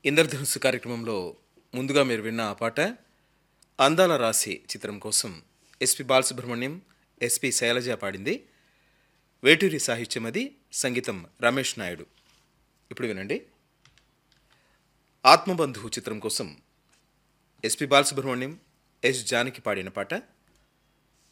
ఇంద్రధనుస్సు కార్యక్రమంలో ముందుగా మీరు విన్న ఆ పాట అందాల రాశి చిత్రం కోసం ఎస్పి బాలసుబ్రహ్మణ్యం, ఎస్పి శైలజ పాడింది. వేటూరి సాహిత్యం, అది సంగీతం రమేష్ నాయుడు. ఇప్పుడు వినండి. ఆత్మబంధువు చిత్రం కోసం ఎస్పి బాలసుబ్రహ్మణ్యం, ఎస్ జానకి పాడిన పాట